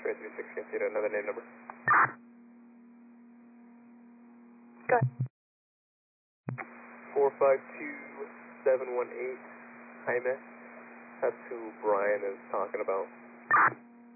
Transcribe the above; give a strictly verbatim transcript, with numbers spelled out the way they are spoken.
X-ray three six, can you see another name number? Go ahead. four five two seven one eight, Jaime. That's who Brian is talking about.